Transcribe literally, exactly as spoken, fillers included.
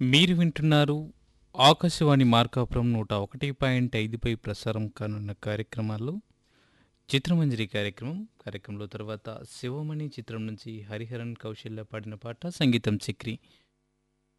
మీరు వింటున్నారు ఆకాశవాణి మార్కాపురం నూట ఒకటి పాయింట్ ఐదుపై ప్రసారం కానున్న కార్యక్రమాల్లో చిత్రమంజరి కార్యక్రమం కార్యక్రమంలో తర్వాత శివమణి చిత్రం నుంచి హరిహరన్ కౌశల్య పాడిన పాట సంగీతం చక్రి